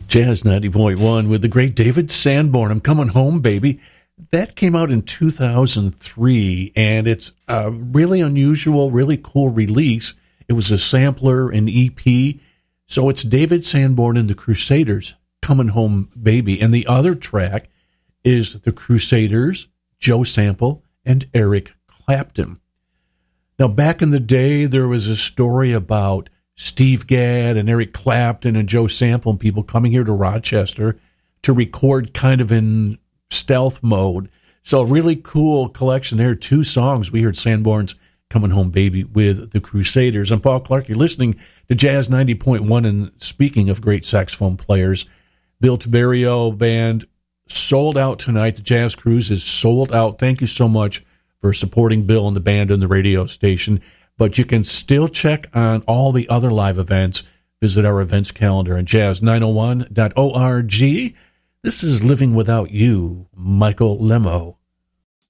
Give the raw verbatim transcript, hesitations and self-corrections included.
Jazz ninety point one with the great David Sanborn. I'm Coming Home, Baby. That came out in two thousand three, and it's a really unusual, really cool release. It was a sampler, an E P. So it's David Sanborn and the Crusaders, Coming Home, Baby. And the other track is the Crusaders, Joe Sample, and Eric Clapton. Now, back in the day, there was a story about Steve Gadd and Eric Clapton and Joe Sample and people coming here to Rochester to record kind of in stealth mode. So a really cool collection there. Two songs. We heard Sanborn's Coming Home, Baby with the Crusaders. I'm Paul Clark. You're listening to Jazz ninety point one. And speaking of great saxophone players, Bill Tiberio Band sold out tonight. The Jazz Cruise is sold out. Thank you so much for supporting Bill and the band and the radio station. But you can still check on all the other live events. Visit our events calendar at jazz nine oh one dot org. This is Living Without You, Michael Lemo.